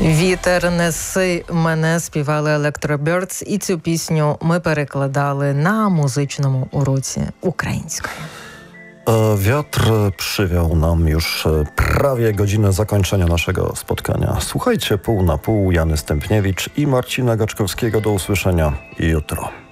«Вітер, неси мене» співали Electro-Birds, і цю пісню ми перекладали на музичному уроці української. Wiatr przywiał nam już prawie godzinę zakończenia naszego spotkania. Słuchajcie pół na pół, Jany Stępniewicz i Marcina Gaczkowskiego. Do usłyszenia jutro.